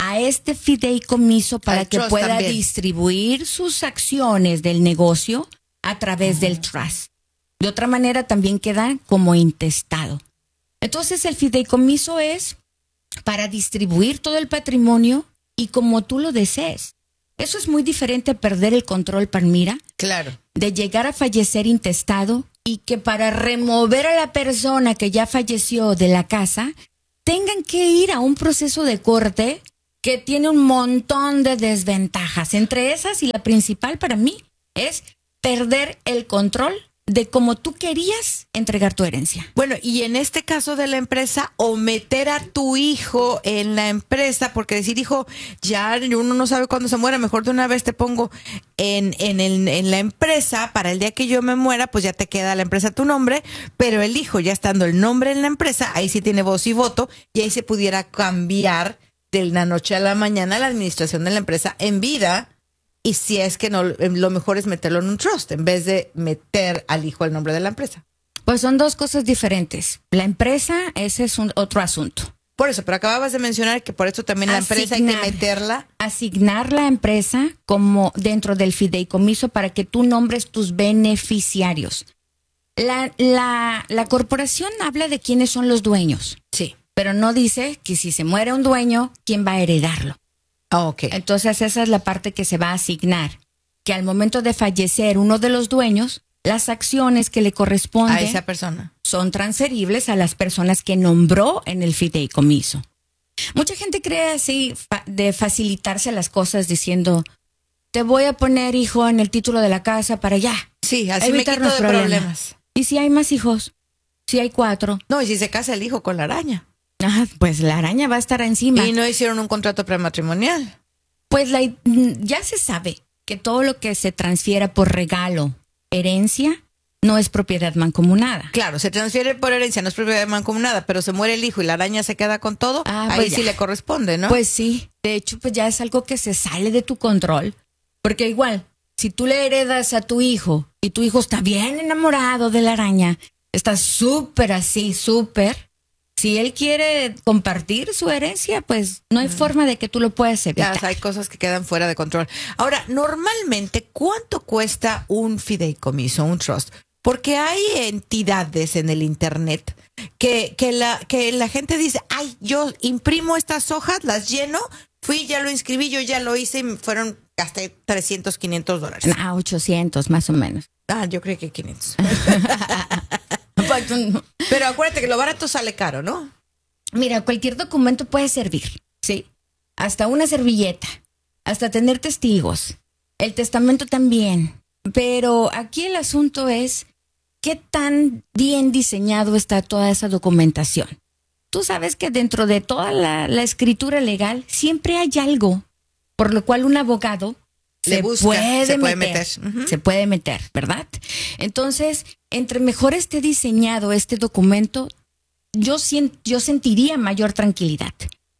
a este fideicomiso para Al que trust pueda también. distribuir sus acciones del negocio a través del trust. De otra manera también queda como intestado. Entonces el fideicomiso es para distribuir todo el patrimonio y como tú lo desees. Eso es muy diferente a perder el control, Palmira. Claro. De llegar a fallecer intestado y que para remover a la persona que ya falleció de la casa tengan que ir a un proceso de corte que tiene un montón de desventajas. Entre esas, y la principal para mí, es perder el control de cómo tú querías entregar tu herencia. Bueno, y en este caso de la empresa, o meter a tu hijo en la empresa, porque decir, hijo, ya uno no sabe cuándo se muera, mejor de una vez te pongo en, en, el, en la empresa, para el día que yo me muera, pues ya te queda la empresa a tu nombre, pero el hijo ya estando el nombre en la empresa, ahí sí tiene voz y voto, y ahí se pudiera cambiar de la noche a la mañana la administración de la empresa en vida. Y si es que no, lo mejor es meterlo en un trust en vez de meter al hijo el nombre de la empresa. Pues son dos cosas diferentes. La empresa, ese es un otro asunto. Por eso, pero acababas de mencionar que por eso también la empresa hay que meterla. Asignar la empresa como dentro del fideicomiso para que tú nombres tus beneficiarios. La, la, la corporación habla de quiénes son los dueños. Sí. Pero no dice que si se muere un dueño, ¿quién va a heredarlo? Ah, ok. Entonces esa es la parte que se va a asignar, que al momento de fallecer uno de los dueños, las acciones que le corresponden a esa persona son transferibles a las personas que nombró en el fideicomiso. Mucha gente cree así fa- de facilitarse las cosas diciendo, te voy a poner hijo en el título de la casa para ya. Sí, así me quito de problemas. problemas. ¿Y si hay más hijos? Si hay cuatro. No, y si se casa el hijo con la araña. Ah, pues la araña va a estar encima. Y no hicieron un contrato prematrimonial. Pues la, ya se sabe que todo lo que se transfiera por regalo, herencia, no es propiedad mancomunada. Claro, se transfiere por herencia, no es propiedad mancomunada, pero se muere el hijo y la araña se queda con todo, Ah, ahí pues sí ya. le corresponde, ¿no? Pues sí, de hecho, pues ya es algo que se sale de tu control, porque igual, si tú le heredas a tu hijo y tu hijo está bien enamorado de la araña, está súper así, súper, si él quiere compartir su herencia, pues no hay forma de que tú lo puedas evitar. Ya, hay cosas que quedan fuera de control. Ahora, normalmente, ¿cuánto cuesta un fideicomiso, un trust? Porque hay entidades en el internet que, que, la, que la gente dice, ay, yo imprimo estas hojas, las lleno, fui, ya lo inscribí, yo ya lo hice y me fueron, gasté trescientos, quinientos dólares. Ah, ochocientos más o menos. Ah, yo creo que quinientos. Pero acuérdate que lo barato sale caro, ¿no? Mira, cualquier documento puede servir, ¿sí? Hasta una servilleta, hasta tener testigos, el testamento también. Pero aquí el asunto es qué tan bien diseñado está toda esa documentación. Tú sabes que dentro de toda la, la escritura legal siempre hay algo por lo cual un abogado Le se, busca, puede, se puede meter, meter. Ujú. se puede meter, ¿verdad? Entonces, entre mejor esté diseñado este documento, yo, sien- yo sentiría mayor tranquilidad.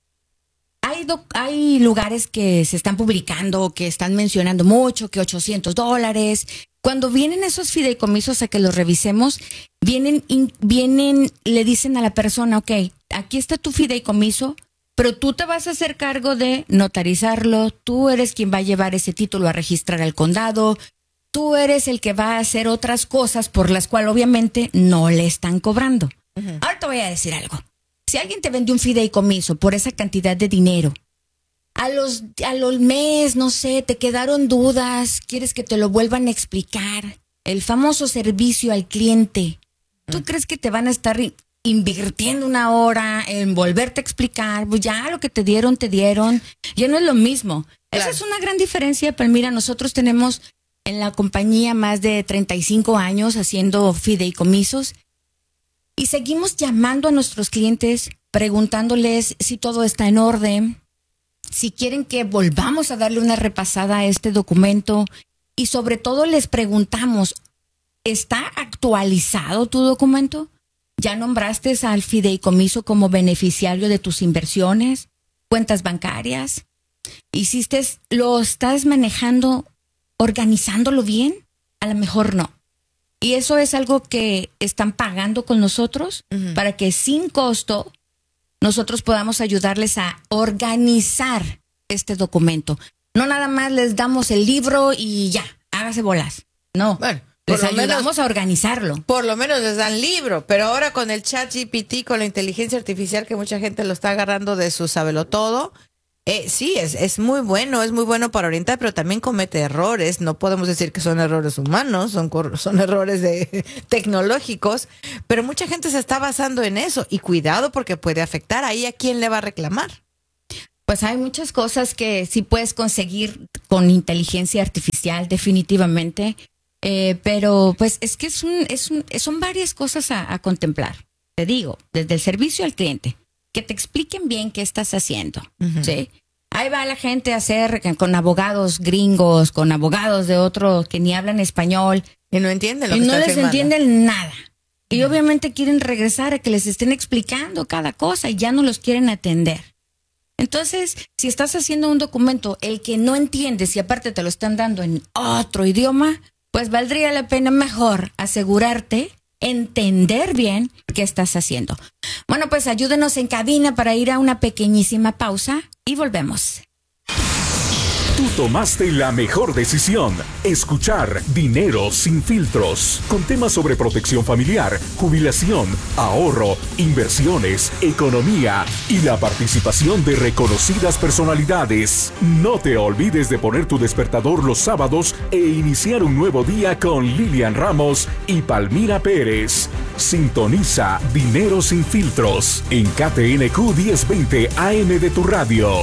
Hay, doc- hay lugares que se están publicando, que están mencionando mucho, que ochocientos dólares. Cuando vienen esos fideicomisos a que los revisemos, vienen, in- vienen, le dicen a la persona, ok, aquí está tu fideicomiso, pero tú te vas a hacer cargo de notarizarlo, tú eres quien va a llevar ese título a registrar al condado, tú eres el que va a hacer otras cosas por las cuales obviamente no le están cobrando. Uh-huh. Ahora te voy a decir algo. Si alguien te vende un fideicomiso por esa cantidad de dinero, a los, a los mes, no sé, te quedaron dudas, quieres que te lo vuelvan a explicar, el famoso servicio al cliente, ¿tú uh-huh. crees que te van a estar invirtiendo una hora en volverte a explicar? Pues ya lo que te dieron, te dieron, ya no es lo mismo. Claro. Esa es una gran diferencia, pero mira, nosotros tenemos en la compañía más de treinta y cinco años haciendo fideicomisos y seguimos llamando a nuestros clientes, preguntándoles si todo está en orden, si quieren que volvamos a darle una repasada a este documento y sobre todo les preguntamos, ¿está actualizado tu documento? ¿Ya nombraste al fideicomiso como beneficiario de tus inversiones, cuentas bancarias? ¿Hiciste, lo estás manejando, organizándolo bien? A lo mejor no. Y eso es algo que están pagando con nosotros uh-huh. para que sin costo nosotros podamos ayudarles a organizar este documento. No nada más les damos el libro y ya, hágase bolas. No, bueno, les por lo ayudamos menos, a organizarlo. Por lo menos les dan libro, pero ahora con el chat G P T, con la inteligencia artificial, que mucha gente lo está agarrando de su sabelotodo, eh, sí, es, es muy bueno, es muy bueno para orientar, pero también comete errores. No podemos decir que son errores humanos, son, son errores de, tecnológicos, pero mucha gente se está basando en eso. Y cuidado, porque puede afectar ahí a quién le va a reclamar. Pues hay muchas cosas que sí puedes conseguir con inteligencia artificial, definitivamente. Eh, pero pues es que es un, es un, son varias cosas a, a contemplar. Te digo, desde el servicio al cliente, que te expliquen bien qué estás haciendo. Uh-huh. ¿Sí? Ahí va la gente a hacer con abogados gringos, con abogados de otro que ni hablan español. Y no entienden lo y que no están les firmando. entienden nada. Y uh-huh. obviamente quieren regresar a que les estén explicando cada cosa y ya no los quieren atender. Entonces, si estás haciendo un documento, el que no entiendes y aparte te lo están dando en otro idioma, pues valdría la pena mejor asegurarte, entender bien qué estás haciendo. Bueno, pues ayúdenos en cabina para ir a una pequeñísima pausa y volvemos. Tú tomaste la mejor decisión. Escuchar Dinero Sin Filtros. Con temas sobre protección familiar, jubilación, ahorro, inversiones, economía y la participación de reconocidas personalidades. No te olvides de poner tu despertador los sábados e iniciar un nuevo día con Lilian Ramos y Palmira Pérez. Sintoniza Dinero Sin Filtros en K T N Q diez veinte A M de tu radio.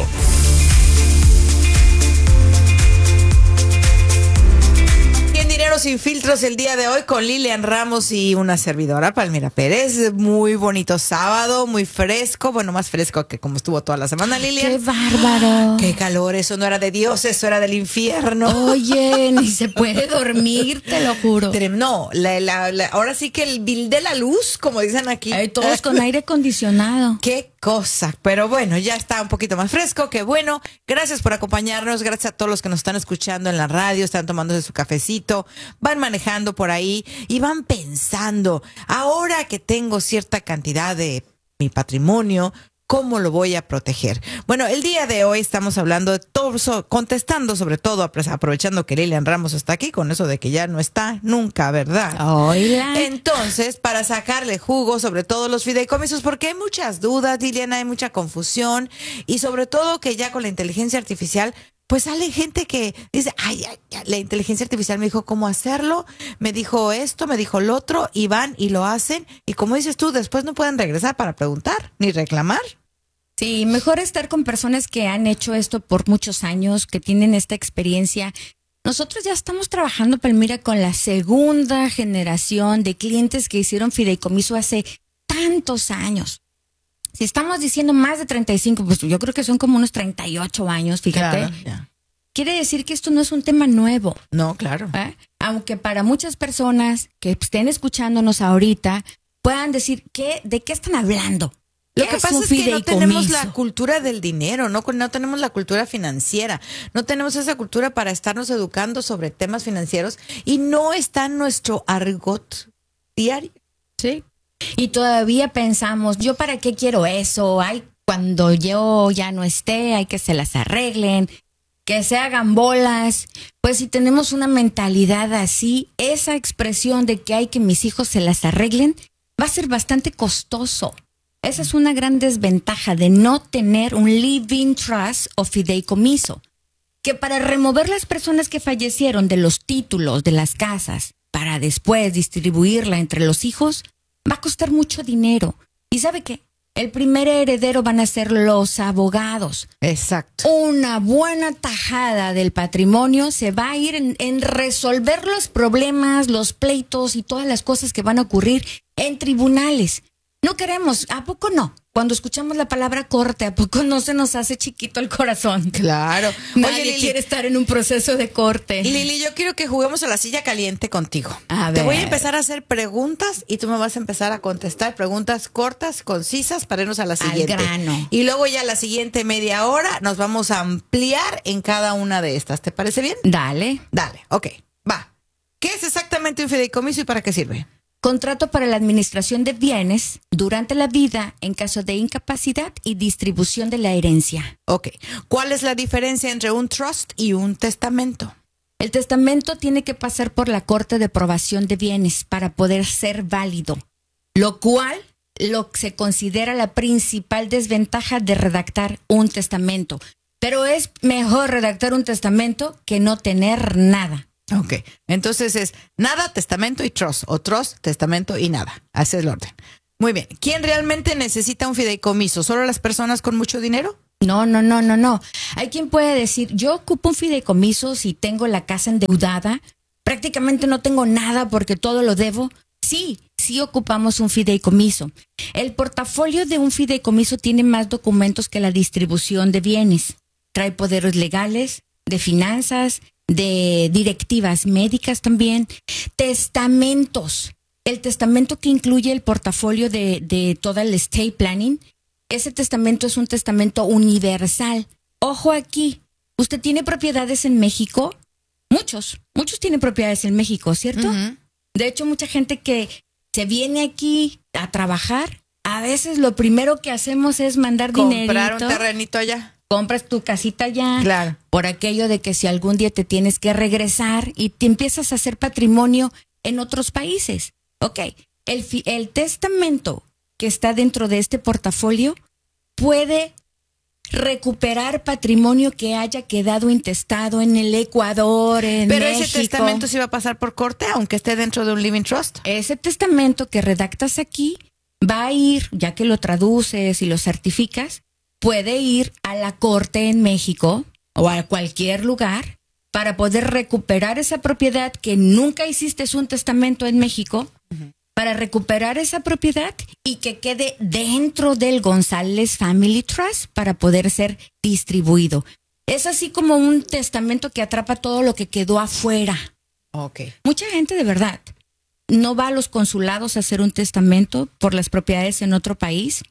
Sin Filtros el día de hoy con Lilian Ramos y una servidora, Palmira Pérez. Muy bonito sábado, muy fresco, bueno, más fresco que como estuvo toda la semana, Lilian. ¡Qué bárbaro! ¡Qué calor! Eso no era de Dios, eso era del infierno. Oye, ni se puede dormir, te lo juro. No, la, la, la, ahora sí que el bill de la luz, como dicen aquí. Ay, todos con aire acondicionado. ¡Qué cosa! Pero bueno, ya está un poquito más fresco, qué bueno. Gracias por acompañarnos, gracias a todos los que nos están escuchando en la radio, están tomándose su cafecito, van manejando por ahí y van pensando, ahora que tengo cierta cantidad de mi patrimonio, ¿cómo lo voy a proteger? Bueno, el día de hoy estamos hablando de todo, contestando sobre todo, aprovechando que Lilian Ramos está aquí, con eso de que ya no está nunca, ¿verdad? Hola. Entonces, para sacarle jugo sobre todo los fideicomisos, porque hay muchas dudas, Liliana, hay mucha confusión, y sobre todo que ya con la inteligencia artificial, pues sale gente que dice, ay, ay, ay, la inteligencia artificial me dijo cómo hacerlo, me dijo esto, me dijo lo otro, y van y lo hacen, y como dices tú, después no pueden regresar para preguntar ni reclamar. Sí, mejor estar con personas que han hecho esto por muchos años, que tienen esta experiencia. Nosotros ya estamos trabajando, Palmira, con la segunda generación de clientes que hicieron fideicomiso hace tantos años. Si estamos diciendo más de treinta y cinco, pues yo creo que son como unos treinta y ocho años, fíjate. Claro, yeah. Quiere decir que esto no es un tema nuevo. No, claro. ¿Eh? Aunque para muchas personas que estén escuchándonos ahorita puedan decir, ¿qué, ¿de qué están hablando? Lo que pasa es que no tenemos la cultura del dinero, ¿no? No tenemos la cultura financiera, no tenemos esa cultura para estarnos educando sobre temas financieros y no está en nuestro argot diario. Sí. Y todavía pensamos, ¿yo para qué quiero eso? Ay, cuando yo ya no esté, hay que se las arreglen, que se hagan bolas. Pues si tenemos una mentalidad así, esa expresión de que hay que mis hijos se las arreglen va a ser bastante costoso. Esa es una gran desventaja de no tener un living trust o fideicomiso, que para remover las personas que fallecieron de los títulos de las casas para después distribuirla entre los hijos, va a costar mucho dinero. ¿Y sabe qué? El primer heredero van a ser los abogados. Exacto. Una buena tajada del patrimonio se va a ir en, en resolver los problemas, los pleitos y todas las cosas que van a ocurrir en tribunales. No queremos, ¿a poco no? Cuando escuchamos la palabra corte, ¿a poco no se nos hace chiquito el corazón? Claro. Nadie Oye, Lili, quiere estar en un proceso de corte. Lili, yo quiero que juguemos a la silla caliente contigo. A Te ver. voy a empezar a hacer preguntas y tú me vas a empezar a contestar preguntas cortas, concisas, para irnos a la siguiente. Al grano. Y luego ya la siguiente media hora nos vamos a ampliar en cada una de estas. ¿Te parece bien? Dale. Dale, ok, va. ¿Qué es exactamente un fideicomiso y para qué sirve? Contrato para la administración de bienes durante la vida en caso de incapacidad y distribución de la herencia. Ok. ¿Cuál es la diferencia entre un trust y un testamento? El testamento tiene que pasar por la Corte de Aprobación de Bienes para poder ser válido, lo cual lo se considera la principal desventaja de redactar un testamento. Pero es mejor redactar un testamento que no tener nada. Ok, entonces es nada, testamento y trust, o trust, testamento y nada. Así es el orden. Muy bien. ¿Quién realmente necesita un fideicomiso? ¿Solo las personas con mucho dinero? No, no, no, no, no. Hay quien puede decir, yo ocupo un fideicomiso si tengo la casa endeudada, prácticamente no tengo nada porque todo lo debo. Sí, sí ocupamos un fideicomiso. El portafolio de un fideicomiso tiene más documentos que la distribución de bienes. Trae poderes legales, de finanzas, de directivas médicas también, testamentos. El testamento que incluye el portafolio de, de todo el estate planning, ese testamento es un testamento universal. Ojo aquí, ¿usted tiene propiedades en México? Muchos, muchos tienen propiedades en México, ¿cierto? Uh-huh. De hecho, mucha gente que se viene aquí a trabajar, a veces lo primero que hacemos es mandar dinerito. Comprar un terrenito allá. Compras tu casita allá, claro, por aquello de que si algún día te tienes que regresar y te empiezas a hacer patrimonio en otros países. Ok, el, el testamento que está dentro de este portafolio puede recuperar patrimonio que haya quedado intestado en el Ecuador, en Pero México. Ese testamento sí va a pasar por corte, aunque esté dentro de un living trust. Ese testamento que redactas aquí va a ir, ya que lo traduces y lo certificas, puede ir a la corte en México o a cualquier lugar para poder recuperar esa propiedad que nunca hiciste un testamento en México, uh-huh. para recuperar esa propiedad y que quede dentro del González Family Trust para poder ser distribuido. Es así como un testamento que atrapa todo lo que quedó afuera. Okay. Mucha gente de verdad no va a los consulados a hacer un testamento por las propiedades en otro país.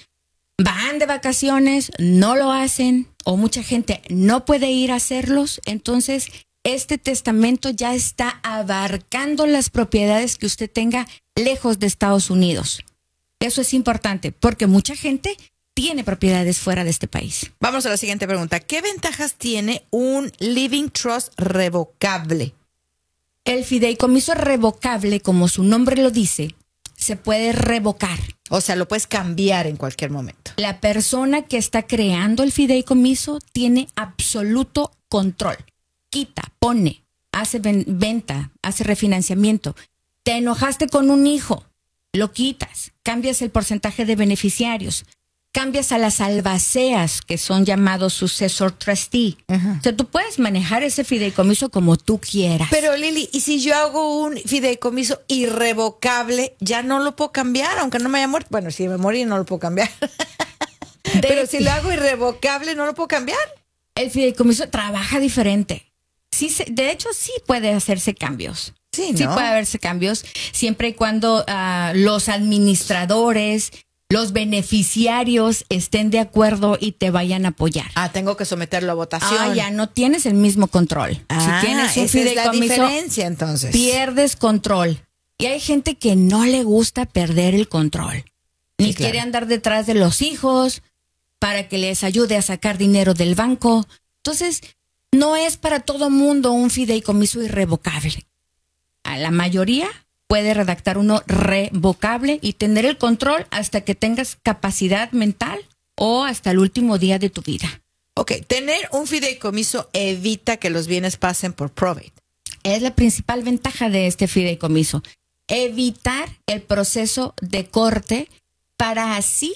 Van de vacaciones, no lo hacen, o mucha gente no puede ir a hacerlos. Entonces, este testamento ya está abarcando las propiedades que usted tenga lejos de Estados Unidos. Eso es importante, porque mucha gente tiene propiedades fuera de este país. Vamos a la siguiente pregunta. ¿Qué ventajas tiene un living trust revocable? El fideicomiso revocable, como su nombre lo dice, se puede revocar. O sea, lo puedes cambiar en cualquier momento. La persona que está creando el fideicomiso tiene absoluto control. Quita, pone, hace ven- venta, hace refinanciamiento. Te enojaste con un hijo, lo quitas, cambias el porcentaje de beneficiarios, cambias a las albaceas, que son llamados successor trustee. Uh-huh. O sea, tú puedes manejar ese fideicomiso como tú quieras. Pero Lili, ¿y si yo hago un fideicomiso irrevocable, ya no lo puedo cambiar, aunque no me haya muerto? Bueno, si me morí no lo puedo cambiar. De... Pero si lo hago irrevocable, ¿no lo puedo cambiar? El fideicomiso trabaja diferente. Sí, se, de hecho, sí puede hacerse cambios. Sí, ¿no? Sí puede haberse cambios, siempre y cuando uh, los administradores, los beneficiarios estén de acuerdo y te vayan a apoyar. Ah, tengo que someterlo a votación. Ah, ya no tienes el mismo control. Ah, si tienes un esa es la fideicomiso, diferencia, entonces. Pierdes control. Y hay gente que no le gusta perder el control. Ni Sí, claro. quiere andar detrás de los hijos para que les ayude a sacar dinero del banco. Entonces, no es para todo mundo un fideicomiso irrevocable. A la mayoría puede redactar uno revocable y tener el control hasta que tengas capacidad mental o hasta el último día de tu vida. Ok, tener un fideicomiso evita que los bienes pasen por probate. Es la principal ventaja de este fideicomiso. Evitar el proceso de corte para así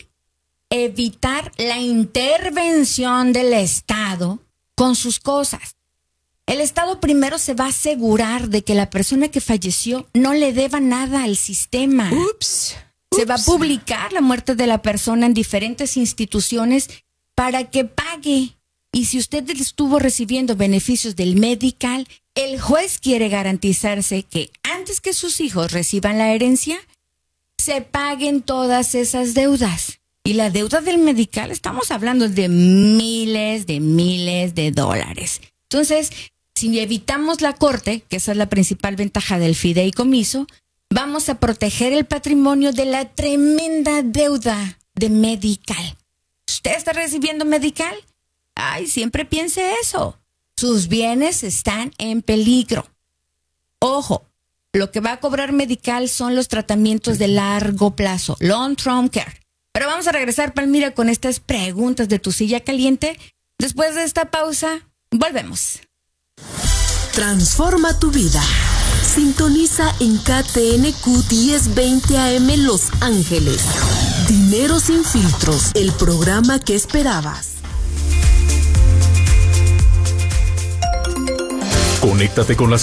evitar la intervención del Estado con sus cosas. El Estado primero se va a asegurar de que la persona que falleció no le deba nada al sistema. Ups. Se va a publicar la muerte de la persona en diferentes instituciones para que pague. Y si usted estuvo recibiendo beneficios del medical, el juez quiere garantizarse que antes que sus hijos reciban la herencia, se paguen todas esas deudas. Y la deuda del medical, estamos hablando de miles de miles de dólares. Entonces, si evitamos la corte, que esa es la principal ventaja del fideicomiso, vamos a proteger el patrimonio de la tremenda deuda de Medical. ¿Usted está recibiendo Medical? Ay, siempre piense eso. Sus bienes están en peligro. Ojo, lo que va a cobrar Medical son los tratamientos de largo plazo, long-term care. Pero vamos a regresar, Palmira, con estas preguntas de tu silla caliente. Después de esta pausa, volvemos. Transforma tu vida. Sintoniza en K T N Q diez veinte A M Los Ángeles. Dinero sin filtros, el programa que esperabas. Conéctate con las